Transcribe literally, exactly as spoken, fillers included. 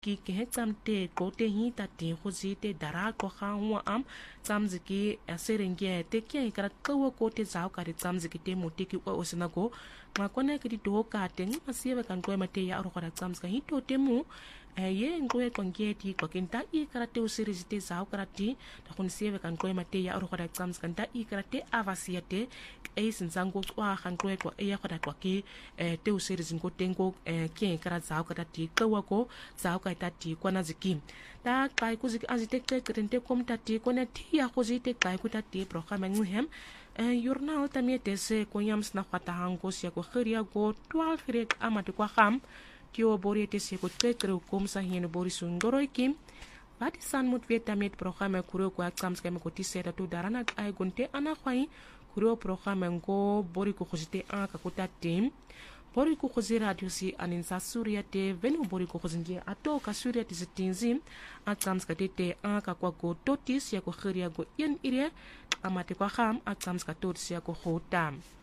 ki ke he tsam te ko te hi ta te ho zi te dara ko kha hua am tsam ziki serenge te ki kara tlo ko te zau ka ri tsam ziki te moti ki o osina go ma kone ki to ka te ma siwe kan ko ma te ya ro ka tsam ska hi to te mu ye ngoe konge ti ko kinta i kara te usiri te zau kara ti ta kun siwe kan ko ma te ya ro ka tsam ska ta i kara te avasia te e sinzango kwa kan ko ko e ya ka kwa ki te usiri zingo tengo ki kara zau kara ti ko ko zau ka ta ti kwa na ziki ta kai ku ziki azite te krente kom ta ti ko na ti ya ko zite kai ku ta ti programa nguhem jurnal tamie te se ko yams na kwata hango sia ko khiria go twelve rek amate kwa kham kio bori te se ko te kre kom sa hien bori sundoro kim bati san mut vietamet programa kuro ko aksam skema ko ti seta to darana ay gonte ana khwai kuro programa ngo bori ko khosite an ka ko ta tim bori ko khozi radio si anin sa suria te venu bori ko khozinge ato ka suria ti setinzim aksam skate te an ka kwa go totis ya ko khiria go yen ire amate kwa kham aksam skatot sia ko khotam